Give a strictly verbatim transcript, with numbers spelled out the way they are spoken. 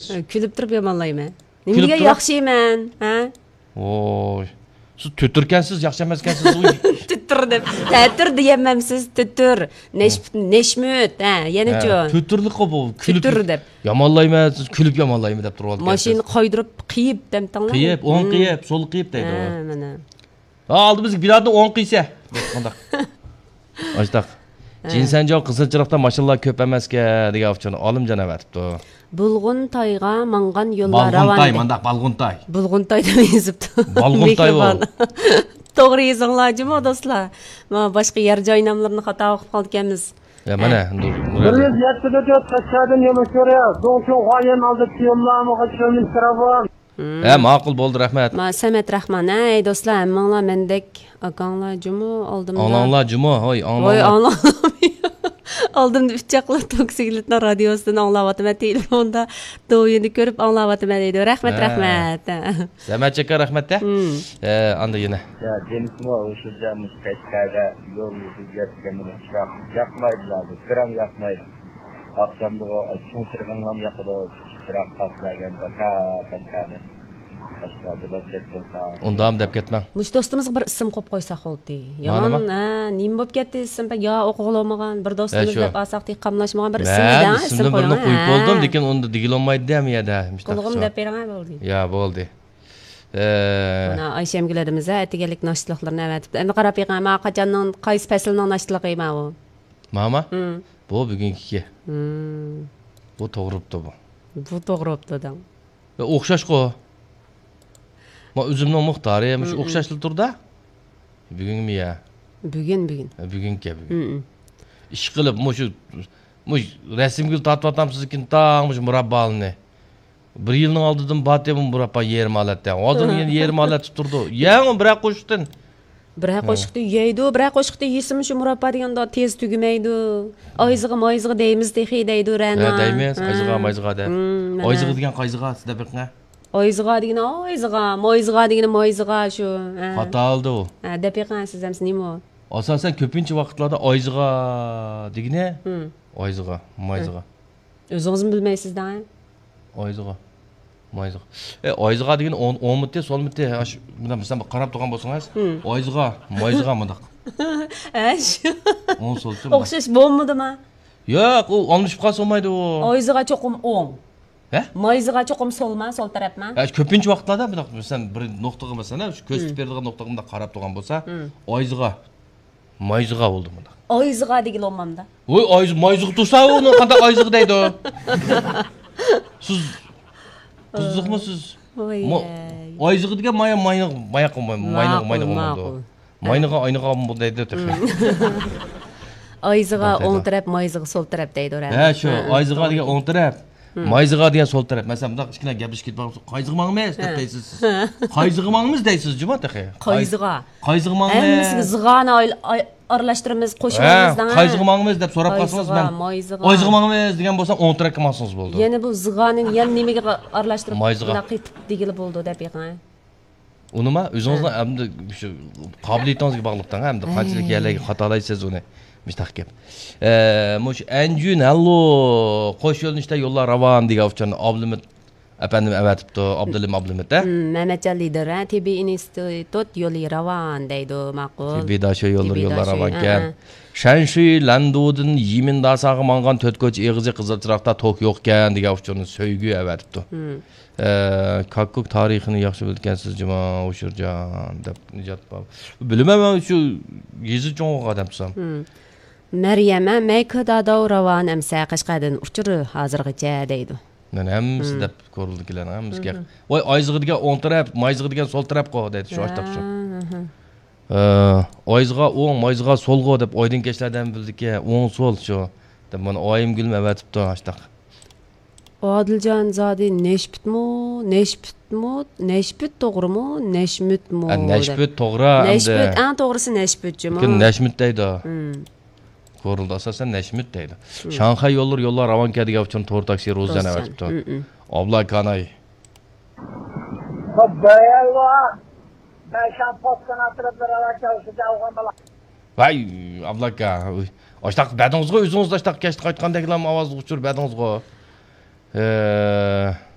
Kulib turib yomonlayman. Nimaga yaxshiman, ha? Voy. Siz tötürkensiz, yaxshi emaskensiz. Tötür deb. Tötür deyemem siz, tötür. Neşmüt, neşmüt, ha, yana-chu. Tötürlik bu. Tötür deb. Yomonlayman, siz kulib yomonlayman deb turib olgansiz. Mashina qo'ydirib, qiyib demtanglar. Qiyib, o'ng qiyib, so'l qiyib deydi. Ha, mana. Ha, oldi bizga birodni o'ng qiysa. Qandaq. Ajdaq. Jinsanjo Qizilchiroqda mashinalar ko'p emasga degan uchun olimjon avatibdi. Bulg'un toyga mangan yo'llar ravon. Balg'untay, mandaq Balg'untay. Bulg'untay deb yozibdi. Balg'untay o. To'g'ri yozinglarmi do'stlar? Mana boshqa yer joy nomlarini xato o'qib qolganmiz. Ya mana, bir yuz yetti deb qachadin yemishore. Do'nchun qo'yim oldi tiyomlarni qo'shilib tiravan. Ha, ma'qul bo'ldi, rahmat. Ma Samet Rahman, ey do'stlar, manglar mendek akanglar jumo oldimda. Onanglar jumo, hoy, onanglar. Voy, onanglar. Oldimda uchoqlar toksiklikni radiosidan anglayapman, telefonda do'yini ko'rib anglayapman deydi. Rahmat, rahmat. Samet chaka rahmat-da. E, anda yana. Ya, demismi o'sha jamus qaytkaga yo'l yuzga yapmaydilar. Gram yapmaydi. Akşamda o çumsırganlam yapıda çırak taslagan baka bankani. Undam deb ketmang. Mush do'stimizga bir ism qo'yib qo'ysak bo'ldi. Yomon, ha, nim bo'lib ketdi ism, yo o'qilolmagan bir do'stimiz deb asaqti qamlashmagan bir ismdan ism qo'ying. Ismni qo'yib bo'ldim, lekin unda digilolmaydi ham yada. Qulg'im deb bergan bo'ldi. Ya, bo'ldi. Mana Ayshamgiladimiz atiganlik noshliqlarni avatibdi. Endi qarab yiqan, ma qachonning qaysi faslning noshliqi ma u? Mama? Bu bugungi. Bu to'g'ribdi bu. Bu to'g'ribdi da. O'xshash-ku. Ma o'zimning muxtari, mush o'xshashli turda. Bugunmi ya? Bugun, bugun. Bugunga bugun. Ish qilib, mush mush rasmga tatvatamsiz ekan, tang mush murabbalni. Bir yilning oldidan batem murabba yerim olatdan. Hozir yana yerim olat turdi. Yangi bir qo'shiqdan. Bir qo'shiqni yeydi, bir qo'shiqni yesim shu murabba deganda tez tugamaydi. Oyzig'i, moyzig'i deymiz, texi deydi rana. Ha, deymiz, oyzig'i, moyzig'i deb. Oyzig'i degan qayzig'i sizda biqna? Oyzig'a degan oyzig'a, moyzig'a degan moyzig'a shu. Xato oldi u. Ha, deb yiqansiz ham nima? Asosan ko'pincha vaqtlarda oyzig'a degine, oyzig'a, moyzig'a. O'zingiz bilmaysiz-da? Oyzig'a. Moyzig'a. E, oyzig'a degan o'n mitti, so'l mitti, bunda bizdan qarab turgan bo'lsangiz, oyzig'a, moyzig'a mundaq. Ha, shu. o'n so'lchi. O'xshash bo'lmadimi? Yo'q, u olishib qolsa olmaydi u. Oyzig'a cho'qim o'ng. He? Moyzig'a cho'qim so'lma, so'l tarafma. Ha, ko'pincha vaqtlarda bundaq sen bir nuqtaga masalan, shu ko'z berdigan nuqtaga bundaq qarab turgan bo'lsa, oyzig'a, moyzig'a bo'ldi bundaq. Oyzig'a degan olmamda. Voy, oyz, moyzig'a tursa uni qanday oyzig'a deydi u? Siz Tuzuqmi siz? Voy. Oyzig'i degan maya mayni maya mayni mayni bo'ldi. Mayniga oyniga bu deydi texnik. Oyzig'a o'ng taraf, moyzig'a so'l taraf deydi o'rab. Ha, shu oyzig'a degan o'ng taraf, moyzig'a degan so'l taraf. Masalan, bundaq kichkina gaplashib ketmoqchi, qayzig'mangmiz deb deysiz siz. Qayzig'mangmiz deysiz, juma texi. Qayzig'a. Qayzig'mangmiz. Hammasiga zig'ani aralashtiramiz, qo'shimimizdan. Qayzig'mangmiz deb so'rab qolsangiz, men oyzig'mangmiz degan bo'lsam o'ng tarafga maqsangiz bo'ldi. Yana bu zig'aning yana nimaga aralashtirib naqib degili bo'ldi deb yiqan. Unima o'zingizning hamda shu qobiliyatingizga bog'liqdan hamda qanchalik yerlarga xatolaysiz uni. Müstahkem. Eee, muş enjün hallo qo'sh yo'lnishda yo'llar ravon degan uchun Abdulmit efendim evatibdi, Abdulim Abdulmit da. Mehmetjon lider, Tibi institut yo'li ravon deydi, ma'qul. Tibi da shu yo'llar yo'llar ravon ekan. Shanshi Landudin Yiminda sağmangan to'tkoch eg'izi Qizilchiroqda tok yo'q ekan degan uchun so'ygu evatibdi. Eee, Kakkuk tarixini yaxshi bilgansiz juma O'shirjon deb nijot bor. Bilmaman shu yezi cho'ng odamsan. Maryama Maykada ravon amsa Qashqadan uchuri hozirgacha deydi. Mana hammasi deb ko'rildilar, hammasiga. Voy, oyzig'i degan o'ng taraf, moyzig'i degan so'l taraf qo'y deydi shu ashtaq shu. Eee, oyzig'a o'ng, moyzig'a so'lg'o deb oydin kechlardan bildiki, o'ng so'l shu. Deb mana oyim gulm avatibdi ashtaq. Odiljon zodi neshbitmi, neshbitmi, neshbit to'g'rimi, neshmutmi? Neshbit to'g'ri. Neshbit, eng to'g'risi neshbitchimi? Lekin neshmut deydi. Ko'rildi asosan neshmut deydi. Shanxay yo'llar yo'llar ravon degan uchun to'rt taksi ro'zdan avatibdi. Abla kanay. Bayalva. Baysham postdan atroflar arakavsiz avg'an bola. Vay, ablaka. Ashtaq badingizga o'zingiz ashtaq kechdi qaytgandaglar ovoz uçur badingizga. Eee